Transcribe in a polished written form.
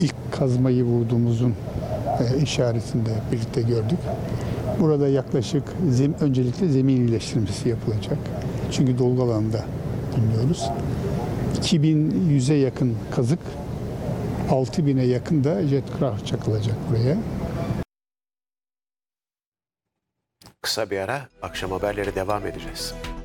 İlk kazmayı vurduğumuzun işaretinde birlikte gördük. Burada yaklaşık öncelikle zemin iyileştirmesi yapılacak. Çünkü dolgu alanında bulunuyoruz. 2100'e yakın kazık, 6000'e yakın da jetcraft çakılacak buraya. Kısa bir ara, akşam haberleri devam edeceğiz.